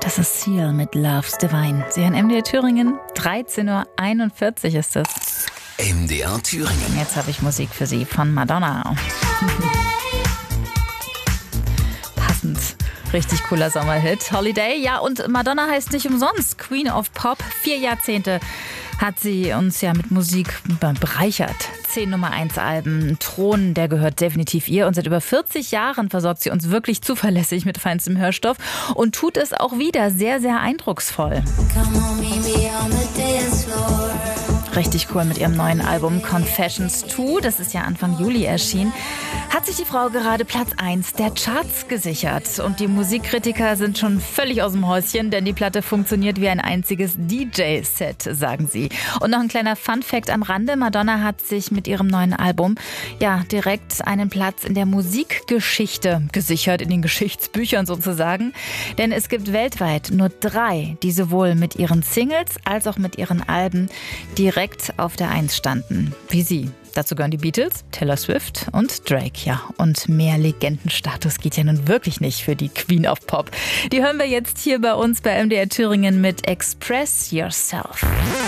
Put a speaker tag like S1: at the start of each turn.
S1: Das ist Seal mit Love's Divine. Sie hören MDR Thüringen, 13.41 Uhr ist es.
S2: MDR Thüringen.
S1: Jetzt habe ich Musik für Sie von Madonna. Passend. Richtig cooler Sommerhit. Holiday. Ja, und Madonna heißt nicht umsonst Queen of Pop. 4 Jahrzehnte hat sie uns ja mit Musik bereichert. 10 Nummer-1-Alben, ein Thron, der gehört definitiv ihr. Und seit über 40 Jahren versorgt sie uns wirklich zuverlässig mit feinstem Hörstoff und tut es auch wieder sehr, sehr eindrucksvoll. Richtig cool mit ihrem neuen Album Confessions 2, das ist ja Anfang Juli erschienen, hat sich die Frau gerade Platz 1 der Charts gesichert. Und die Musikkritiker sind schon völlig aus dem Häuschen, denn die Platte funktioniert wie ein einziges DJ-Set, sagen sie. Und noch ein kleiner Fun-Fact am Rande: Madonna hat sich mit ihrem neuen Album ja direkt einen Platz in der Musikgeschichte gesichert, in den Geschichtsbüchern sozusagen. Denn es gibt weltweit nur 3, die sowohl mit ihren Singles als auch mit ihren Alben direkt auf der 1 standen, wie sie. Dazu gehören die Beatles, Taylor Swift und Drake. Ja, und mehr Legendenstatus geht ja nun wirklich nicht für die Queen of Pop. Die hören wir jetzt hier bei uns bei MDR Thüringen mit Express Yourself.